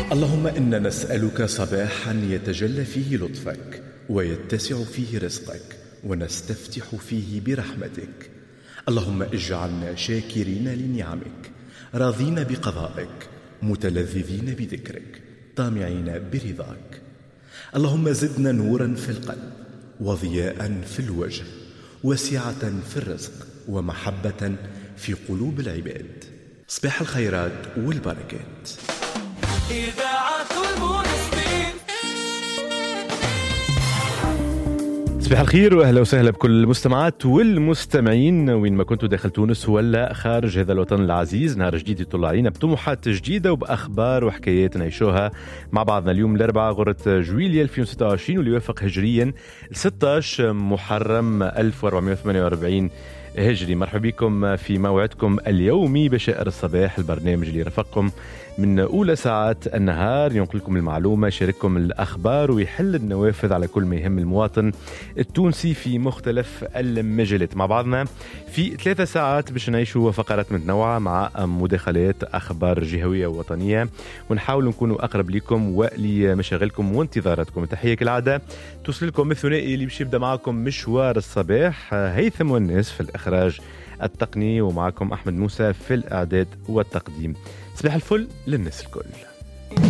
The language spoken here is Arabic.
اللهم إنا نسألك صباحا يتجلى فيه لطفك ويتسع فيه رزقك ونستفتح فيه برحمتك. اللهم اجعلنا شاكرين لنعمك، راضين بقضائك، متلذذين بذكرك، طامعين برضاك. اللهم زدنا نورا في القلب وضياء في الوجه وسعة في الرزق ومحبة في قلوب العباد. صباح الخيرات والبركات. إذاعة المنصفين. صباح الخير واهلا وسهلا بكل المستمعات والمستمعين وين ما كنتوا داخل تونس ولا خارج هذا الوطن العزيز. نهار جديد يطلع علينا بطموحات جديده وباخبار وحكايات نعيشوها مع بعضنا اليوم الاربعاء غره جويلية 2026 واللي يوافق هجريا 16 محرم 1448 هجري. مرحبا بكم في موعدكم اليومي بشائر الصباح، البرنامج اللي رفقكم من أولى ساعات النهار، ينقل لكم المعلومة، يشارككم الأخبار ويحل النوافذ على كل ما يهم المواطن التونسي في مختلف المجالات. مع بعضنا في 3 ساعات باش نعيشوا فقرات متنوعة مع مداخلات أخبار جهوية ووطنية، ونحاول نكونوا أقرب لكم ولمشاغلكم وانتظاراتكم. تحية كالعادة توصل لكم الثنائي اللي باش يبدأ معكم مشوار الصباح، هيثم والناس في الإخراج التقني، ومعكم أحمد موسى في الإعداد والتقديم. صباح الفل للناس الكل.